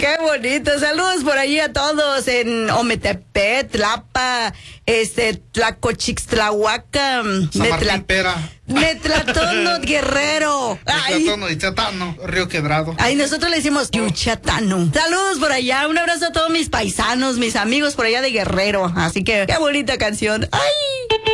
Qué bonito. Saludos por allí a todos en Ometepec, Tlapa, Tlacochixtlahuaca, Metlatono, Guerrero. Metlatono y Chatano, Río Quebrado. Ay, nosotros le decimos Yuchatano. Saludos por allá. Un abrazo a todos mis paisanos, mis amigos por allá de Guerrero. Así que, qué bonita canción. ¡Ay!